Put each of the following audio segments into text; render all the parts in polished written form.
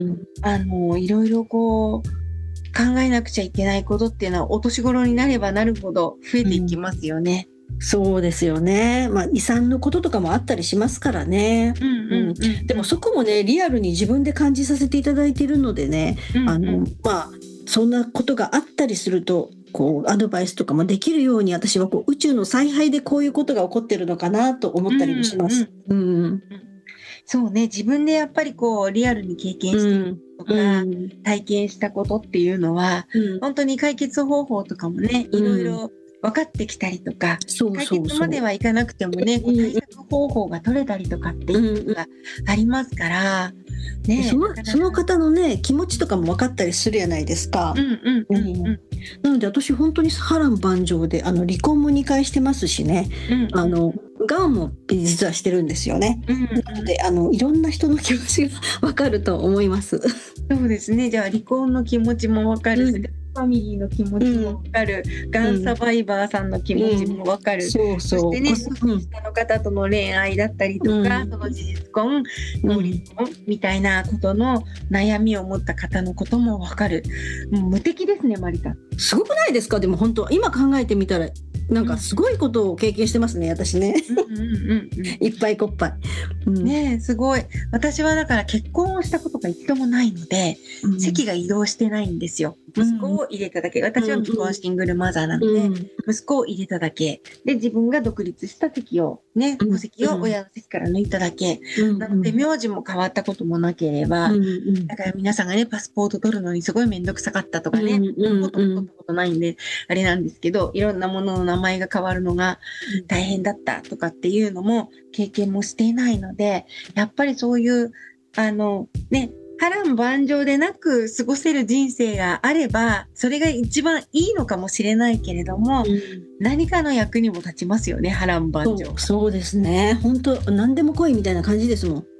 いろいろこう考えなくちゃいけないことっていうのはお年頃になればなるほど増えていきますよね。 そうですよね。遺産のこととかもあったりしますからね。でもそこもね、リアルに自分で感じさせていただいているのでね、そんなことがあったりすると、こうアドバイスとかもできるように、私はこう宇宙の采配でこういうことが起こってるのかなと思ったりもします。 そうね、自分でやっぱりこうリアルに経験してるとか、体験したことっていうのは、本当に解決方法とかもね、いろいろ分かってきたりとか、解決まではいかなくてもね、対策方法が取れたりとかっていうのがありますから、ね、 その方のね、気持ちとかも分かったりするじゃないですか。なので私本当に波乱万丈で、離婚も2回してますしね、がんも実はしてるんですよね。なのでいろんな人の気持ちが分かると思います。 そうですね。じゃあ離婚の気持ちも分かる、ファミリーの気持ちも分かる、がんサバイバーさんの気持ちも分かる、そしてね、下の方との恋愛だったりとか、その事実婚、能離婚みたいなことの悩みを持った方のことも分かる。もう無敵ですね、マリさん。 すごくないですか？でも本当今考えてみたらなんかすごいことを経験してますね、私ね。いっぱいこっぱい。 ねえ、すごい。私はだから結婚をしたことが一度もないので、籍が移動してないんですよ。息子を入れただけ。私は未婚シングルマザーなので、息子を入れただけ。で、自分が独立した籍を、ね、戸籍を親の籍から抜いただけ。なので、名字も変わったこともなければ、だから皆さんがね、パスポート取るのにすごいめんどくさかったとかね、取ったことないんで、あれなんですけど、いろんなものの名前が変わるのが大変だったとかっていうのも経験もしていないので、やっぱりそういう、ね、波乱万丈でなく過ごせる人生があれば、それが一番いいのかもしれないけれども、何かの役にも立ちますよね、波乱万丈。 そうですね。本当何でも来いみたいな感じですもん。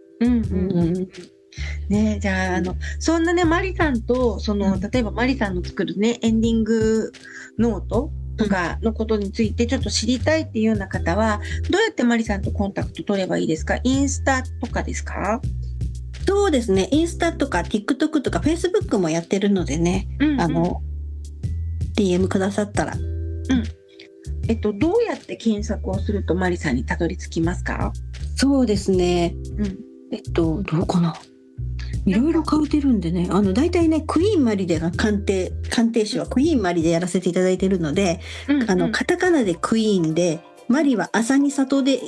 ね、じゃあ、そんなね、マリさんと、例えばマリさんの作るね、エンディングノートとかのことについてちょっと知りたいっていうような方は、どうやってマリさんとコンタクト取ればいいですか？インスタとかですか？ そうですね。インスタとか TikTok とか Facebook もやってるのでね、DM くださったら。 どうやって検索をするとマリさんにたどり着きますか？ そうですね。どうかな。いろいろ書いてるんでね、だいたいね、クイーンマリでが鑑定士はクイーンマリでやらせていただいてるので、カタカナでクイーンで、マリは朝に里で、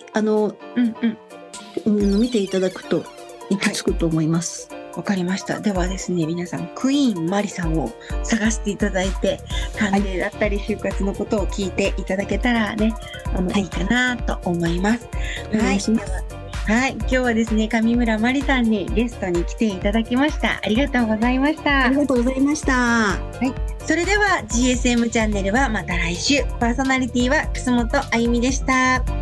見ていただくと行き着くと思います。 わかりました。ではですね、皆さん、クイーンマリさんを探していただいて、鑑定だったり就活のことを聞いていただけたらね、いいかなと思います。 お願いします。 はい、今日はですね、上村まりさんにゲストに来ていただきました。ありがとうございました。 ありがとうございました。 はい、それでは GSM チャンネルはまた来週。パーソナリティは楠本あゆみでした。